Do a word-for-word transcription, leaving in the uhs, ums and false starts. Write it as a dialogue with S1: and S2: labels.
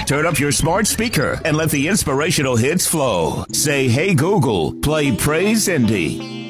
S1: Turn up your smart speaker and let the inspirational hits flow. Say, "Hey Google, play Praise Indy."